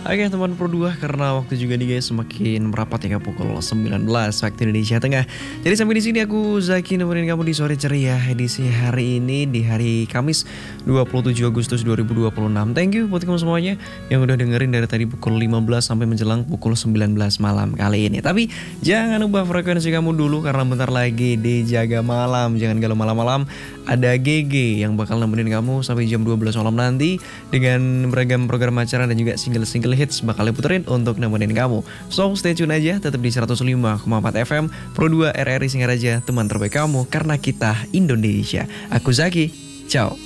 Oke teman Pro 2, karena waktu juga nih guys semakin merapat hingga pukul 19 waktu Indonesia Tengah. Jadi sampai di sini aku Zaki nemenin kamu di sore ceria edisi hari ini di hari Kamis 27 Agustus 2026. Thank you buat kamu semuanya yang udah dengerin dari tadi pukul 15 sampai menjelang pukul 19 malam kali ini. Tapi jangan ubah frekuensi kamu dulu karena bentar lagi di Jaga Malam. Jangan galau malam-malam, ada GG yang bakal nemenin kamu sampai jam 12 malam nanti dengan beragam program acara dan juga single-single hits bakal diputerin untuk nemenin kamu. So stay tune aja, tetap di 105,4 FM Pro 2 RRI Singaraja, teman terbaik kamu karena kita Indonesia. Aku Zaki, ciao.